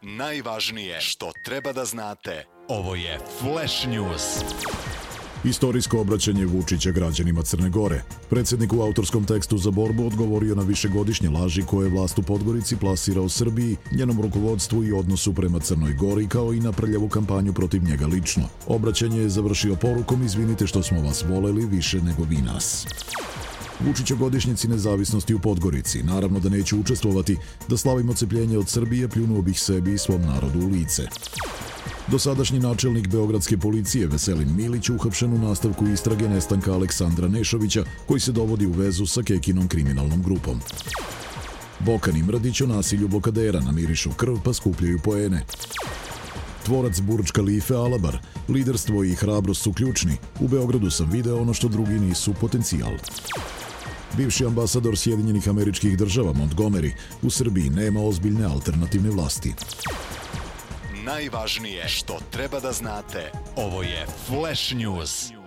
Najvažnije što treba da znate. Ovo je Flash News. Istorijsko obraćanje Vučića građanima Crne Gore. Predsjednik u autorskom tekstu za borbu odgovorio na višegodišnje laži koje vlast u Podgorici plasira o Srbiji, njenom rukovodstvu i odnosu prema Crnoj Gori, kao i na prljavu kampanju protiv njega lično. Obraćanje je završio porukom: izvinite što smo vas voleli više nego vi nas. Vučić o godišnjici nezavisnosti u Podgorici. Naravno da neću učestvovati. Da slavim odcepljenje od Srbije, pljunuo bih sebi i svom narodu u lice. Dosadašnji načelnik beogradske policije Veselin Milić uhapšen u nastavku istrage nestanka Aleksandra Nešovića, koji se dovodi u vezu sa Kekinom kriminalnom grupom. Bokan i Mrdić o nasilju blokadera: namirišu krv pa skupljaju poene. Tvorac Burdž Kalife Alabar: liderstvo i hrabrost su ključni. U Beogradu sam video ono što drugi nisu: potencijal. Bivši ambasador Sjedinjenih Američkih Država Montgomery: u Srbiji nema ozbiljne alternativne vlasti. Najvažnije što treba da znate. Ovo je Flash News.